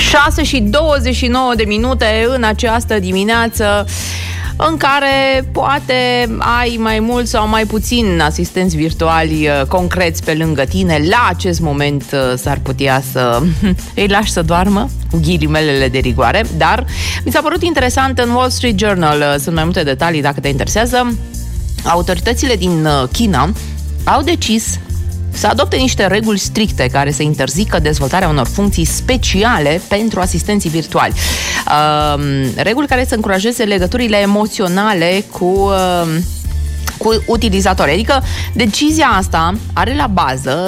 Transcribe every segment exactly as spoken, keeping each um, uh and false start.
șase și douăzeci și nouă de minute în această dimineață în care poate ai mai mult sau mai puțin asistenți virtuali concreți pe lângă tine. La acest moment s-ar putea să îi lași să doarmă, cu ghilimelele de rigoare, dar mi s-a părut interesant în Wall Street Journal, sunt mai multe detalii dacă te interesează. Autoritățile din China au decis să adopte niște reguli stricte care să interzică dezvoltarea unor funcții speciale pentru asistenții virtuali. Uh, reguli care să încurajeze legăturile emoționale cu, uh, cu utilizatorii. Adică decizia asta are la bază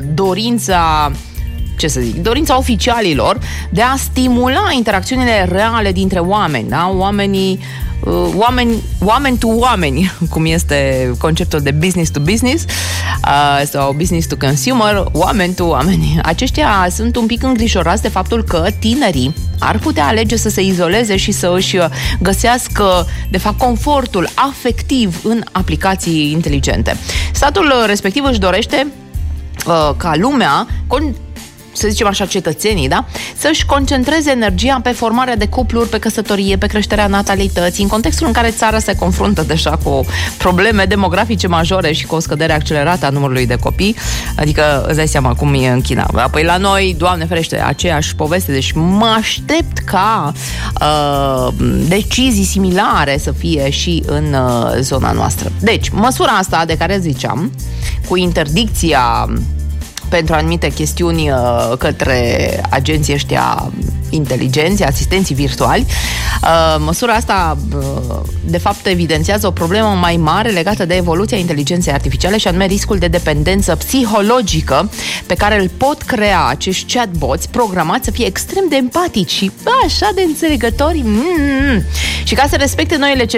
dorința ce să zic, dorința oficialilor de a stimula interacțiunile reale dintre oameni, da? Oamenii Oameni, oameni to oameni, cum este conceptul de business to business uh, sau business to consumer, oameni to oameni. Aceștia sunt un pic îngrijorați de faptul că tinerii ar putea alege să se izoleze și să își găsească, de fapt, confortul afectiv în aplicații inteligente. Statul respectiv își dorește uh, ca lumea, con- să zicem așa, cetățenii, da? Să-și concentreze energia pe formarea de cupluri, pe căsătorie, pe creșterea natalității, în contextul în care țara se confruntă deja cu probleme demografice majore și cu o scădere accelerată a numărului de copii. Adică îți dai seama cum e în China. Apoi la noi, Doamne ferește, aceeași poveste, deci mă aștept ca uh, decizii similare să fie și în uh, zona noastră. Deci, măsura asta de care ziceam, cu interdicția pentru anumite chestiuni uh, către agenții ăștia inteligenți, asistenții virtuali. Uh, măsura asta, uh, de fapt, evidențiază o problemă mai mare legată de evoluția inteligenței artificiale și anume riscul de dependență psihologică pe care îl pot crea acești chatbots programați să fie extrem de empatici și așa de înțelegători. Mm-hmm. Și ca să respecte noile